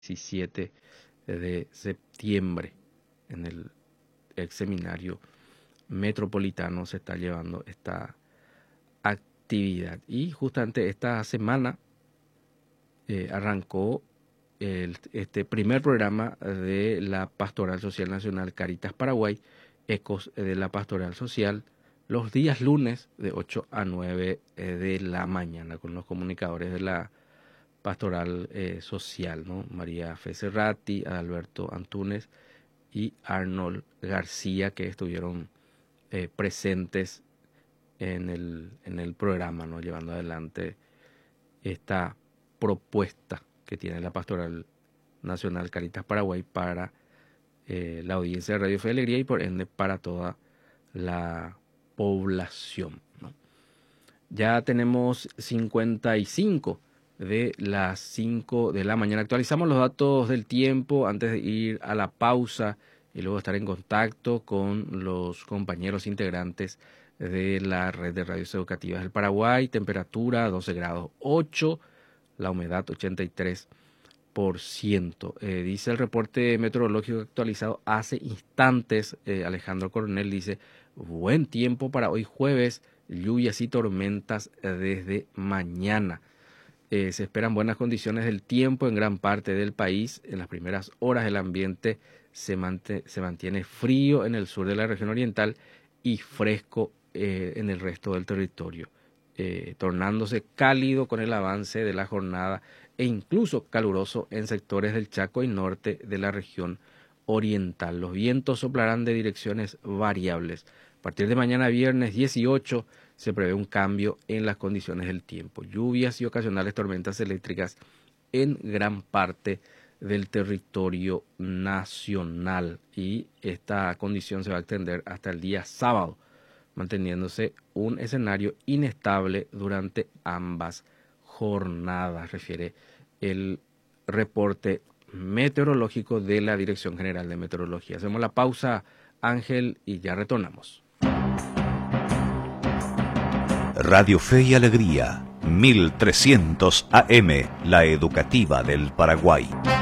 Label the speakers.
Speaker 1: 17 de septiembre. En el ex seminario metropolitano se está llevando esta actividad. Y justamente esta semana arrancó este primer programa de la Pastoral Social Nacional Caritas Paraguay, Ecos de la Pastoral Social, los días lunes de 8 a 9 de la mañana, con los comunicadores de la Pastoral Social, ¿no? María Fe Cerrati, Adalberto Antúnez y Arnold García, que estuvieron presentes en el programa, ¿no? Llevando adelante esta propuesta que tiene la Pastoral Nacional Caritas Paraguay para la audiencia de Radio Fe y Alegría y por ende para toda la población, ¿no? Ya tenemos 55 de las 5 de la mañana. Actualizamos los datos del tiempo antes de ir a la pausa y luego estar en contacto con los compañeros integrantes de la red de radios educativas del Paraguay. Temperatura 12 grados 8, la humedad 83%. Dice el reporte meteorológico actualizado hace instantes, Alejandro Coronel dice, buen tiempo para hoy jueves, lluvias y tormentas desde mañana. Se esperan buenas condiciones del tiempo en gran parte del país. En las primeras horas el ambiente se mantiene frío en el sur de la región oriental y fresco en el resto del territorio, tornándose cálido con el avance de la jornada e incluso caluroso en sectores del Chaco y norte de la región oriental. Los vientos soplarán de direcciones variables. A partir de mañana viernes 18 se prevé un cambio en las condiciones del tiempo. Lluvias y ocasionales tormentas eléctricas en gran parte del territorio nacional. Y esta condición se va a extender hasta el día sábado, manteniéndose un escenario inestable durante ambas jornadas, refiere el reporte meteorológico de la Dirección General de Meteorología. Hacemos la pausa, Ángel, y ya retornamos.
Speaker 2: Radio Fe y Alegría, 1300 AM, la educativa del Paraguay.